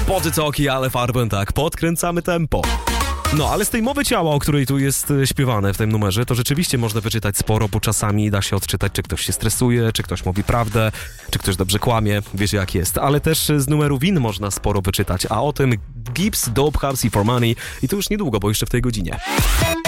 Podzycoki, ale farbę tak, podkręcamy tempo. No, ale z tej mowy ciała, o której tu jest śpiewane w tym numerze, to rzeczywiście można wyczytać sporo, bo czasami da się odczytać, czy ktoś się stresuje, czy ktoś mówi prawdę, czy ktoś dobrze kłamie, wiesz jak jest. Ale też z numeru win można sporo wyczytać, a o tym Gibbs, Dope House i For Money i to już niedługo, bo jeszcze w tej godzinie.